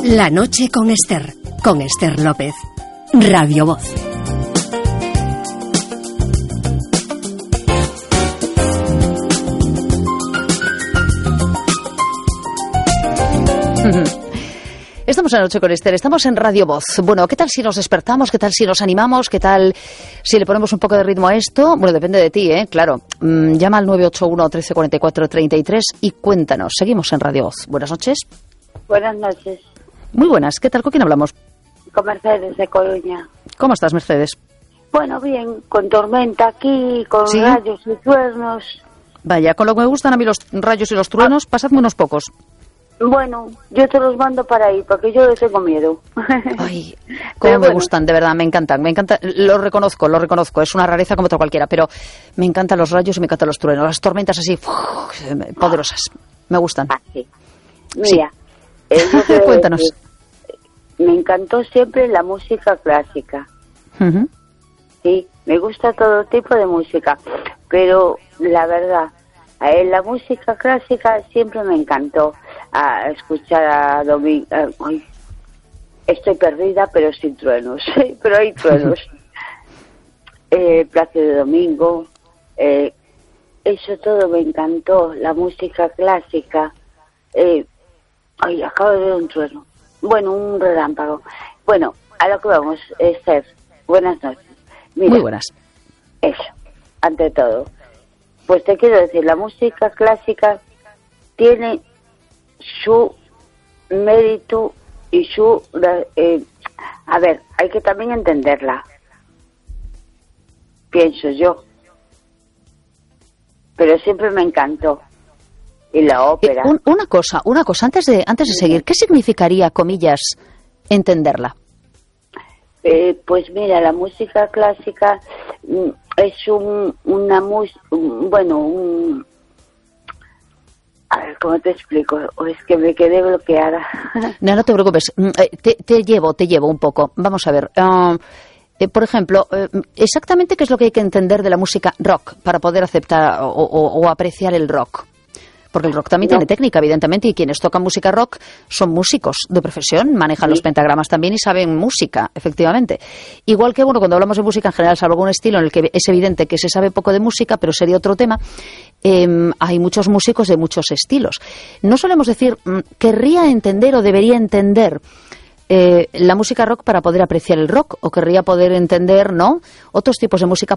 La noche con Esther López, Radio Voz. Estamos en La Noche con Esther, estamos en Radio Voz. Bueno, ¿qué tal si nos despertamos? ¿Qué tal si nos animamos? ¿Qué tal si le ponemos un poco de ritmo a esto? Bueno, depende de ti, claro. Llama al 981 1344 33 y cuéntanos. Seguimos en Radio Voz. Buenas noches. Buenas noches. Muy buenas. ¿Qué tal? ¿Con quién hablamos? Con Mercedes de Coruña. ¿Cómo estás, Mercedes? Bueno, bien, con tormenta aquí, con ¿Sí? rayos y truenos. Vaya, con lo que me gustan a mí los rayos y los truenos, pasadme unos pocos. Bueno, yo te los mando para ahí, porque yo les tengo miedo. Ay, cómo me gustan, de verdad, me encantan, lo reconozco, es una rareza como otra cualquiera, pero me encantan los rayos y me encantan los truenos, las tormentas así, poderosas, me gustan. Ah, sí. Mira, cuéntanos. Me encantó siempre la música clásica. Uh-huh. Sí, me gusta todo tipo de música, pero la verdad, la música clásica siempre me encantó. A escuchar a Domingo. Estoy perdida, pero sin truenos. Pero hay truenos. Plácido Domingo. Eso todo me encantó. La música clásica. Acabo de ver un trueno. Bueno, un relámpago. Bueno, a lo que vamos, Esther. Buenas noches. Mira, muy buenas. Eso, ante todo. Pues te quiero decir, la música clásica tiene su mérito y su... a ver, hay que también entenderla, pienso yo. Pero siempre me encantó. Y la ópera. Una cosa, antes de seguir, ¿qué significaría, comillas, entenderla? Pues mira, la música clásica es una música... Bueno, a ver, ¿cómo te explico? O es que me quedé bloqueada. No te preocupes. Te llevo un poco. Vamos a ver. Por ejemplo, exactamente qué es lo que hay que entender de la música rock para poder aceptar o apreciar el rock. Porque el rock también tiene técnica, evidentemente, y quienes tocan música rock son músicos de profesión, manejan los pentagramas también y saben música, efectivamente. Igual que, bueno, cuando hablamos de música en general, salvo algún estilo en el que es evidente que se sabe poco de música, pero sería otro tema, hay muchos músicos de muchos estilos. No solemos decir, querría entender o debería entender la música rock para poder apreciar el rock, o querría poder entender, ¿no?, otros tipos de música